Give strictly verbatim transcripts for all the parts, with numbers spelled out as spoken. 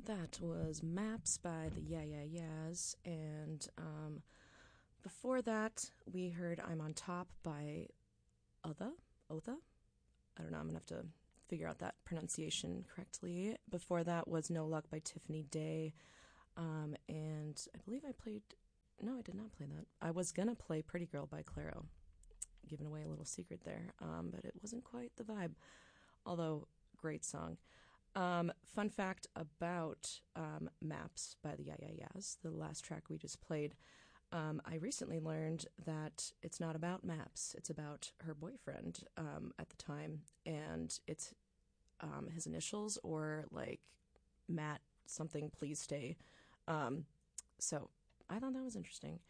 That was Maps by the Yeah Yeah Yeahs, and um, before that we heard I'm on Top by Otha, Otha? I don't know, I'm going to have to figure out that pronunciation correctly. Before that was No Luck by Tiffany Day, um, and I believe I played, no I did not play that. I was going to play Pretty Girl by Clairo, giving away a little secret there, um, but it wasn't quite the vibe, although great song. Um, fun fact about um, Maps by the Yeah Yeah Yeahs, the last track we just played. Um, I recently learned that it's not about Maps. It's about her boyfriend um, at the time, and it's um, his initials or like Matt something, please stay. Um, so I thought that was interesting.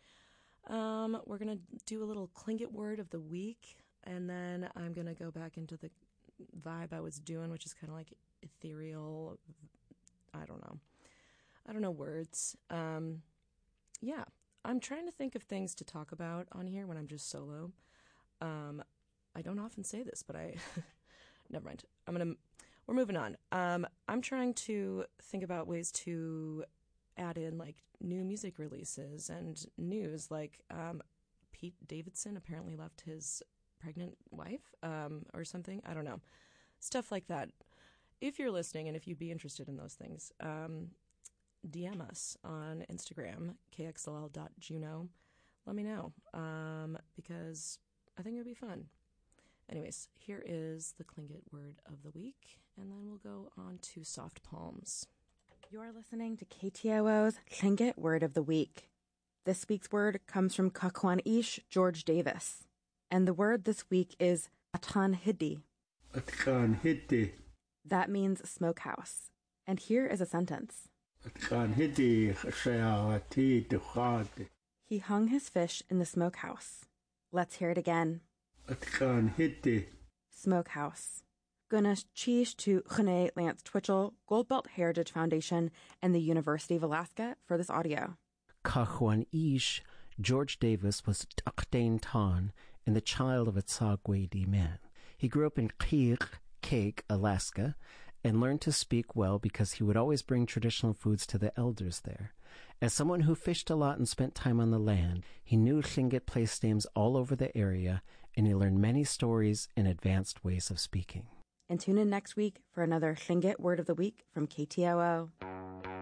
Um, we're going to do a little Klingit word of the week, and then I'm going to go back into the vibe I was doing, which is kind of like ethereal. I don't know. I don't know words. Um, yeah, I'm trying to think of things to talk about on here when I'm just solo. Um, I don't often say this, but I, never mind. I'm going to, we're moving on. Um, I'm trying to think about ways to add in like new music releases and news. Like, um, Pete Davidson apparently left his pregnant wife, um, or something. I don't know. Stuff like that. If you're listening and if you'd be interested in those things, um, D M us on Instagram, k x l l dot juno. Let me know, um, because I think it would be fun. Anyways, here is the Klingit word of the week, and then we'll go on to Soft Palms. You're listening to K T O O's Klingit word of the week. This week's word comes from Kakwan Ish George Davis, and the word this week is Atan Hidi. Atan Hidi. That means smokehouse. And here is a sentence. He hung his fish in the smokehouse. Let's hear it again. Smokehouse. Gunas Chish to Chene Lance Twitchell, Goldbelt Heritage Foundation, and the University of Alaska for this audio. Kakwan Ish George Davis was Takdain Tan and the child of a Tsagwedi man. He grew up in Kir, Cake, Alaska, and learned to speak well because he would always bring traditional foods to the elders there. As someone who fished a lot and spent time on the land, he knew Tlingit place names all over the area, and he learned many stories and advanced ways of speaking. And tune in next week for another Tlingit Word of the Week from K T O O.